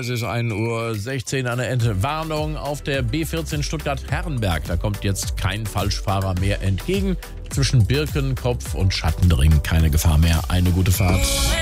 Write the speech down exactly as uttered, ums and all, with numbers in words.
Es ist ein Uhr sechzehn, eine Entwarnung auf der B vierzehn Stuttgart-Herrenberg. Da kommt jetzt kein Falschfahrer mehr entgegen. Zwischen Birkenkopf und Schattendring keine Gefahr mehr. Eine gute Fahrt.